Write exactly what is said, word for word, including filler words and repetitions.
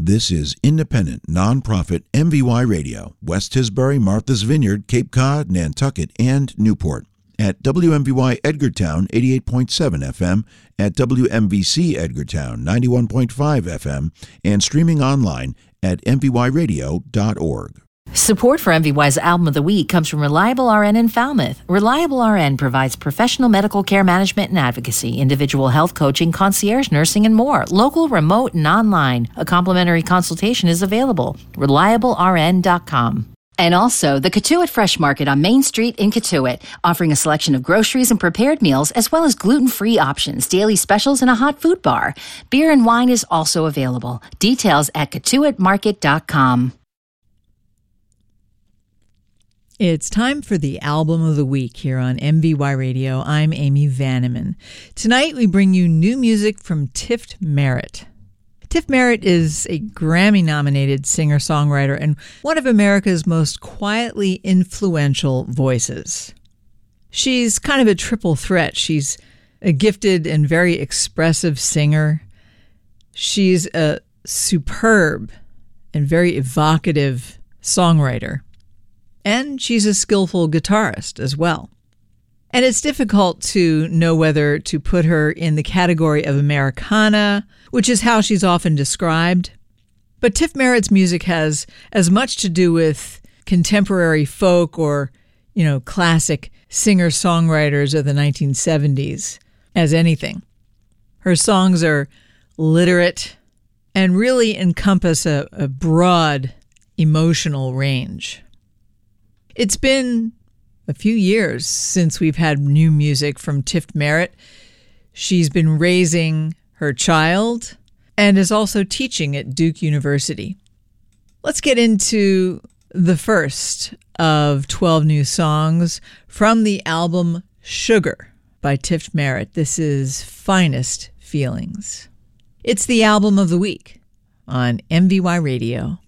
This is independent, nonprofit M V Y Radio, West Tisbury, Martha's Vineyard, Cape Cod, Nantucket, and Newport. At W M V Y Edgartown eighty-eight point seven F M, at W M V C Edgartown ninety-one point five F M, and streaming online at m v y radio dot org. Support for M V Y's Album of the Week comes from Reliable R N in Falmouth. Reliable R N provides professional medical care management and advocacy, individual health coaching, concierge nursing, and more. Local, remote, and online. A complimentary consultation is available. reliable r n dot com. And also, the Katuitt Fresh Market on Main Street in Katuitt, offering a selection of groceries and prepared meals, as well as gluten-free options, daily specials, and a hot food bar. Beer and wine is also available. Details at katuitt market dot com. It's time for the Album of the Week here on M V Y Radio. I'm Amy Vanneman. Tonight we bring you new music from Tift Merritt. Tift Merritt is a Grammy-nominated singer-songwriter and one of America's most quietly influential voices. She's kind of a triple threat. She's a gifted and very expressive singer. She's a superb and very evocative songwriter. And she's a skillful guitarist as well. And it's difficult to know whether to put her in the category of Americana, which is how she's often described. But Tift Merritt's music has as much to do with contemporary folk or, you know, classic singer-songwriters of the nineteen seventies as anything. Her songs are literate and really encompass a, a broad emotional range. It's been a few years since we've had new music from Tift Merritt. She's been raising her child and is also teaching at Duke University. Let's get into the first of twelve new songs from the album Sugar by Tift Merritt. This is Finest Feelings. It's the Album of the Week on M V Y Radio.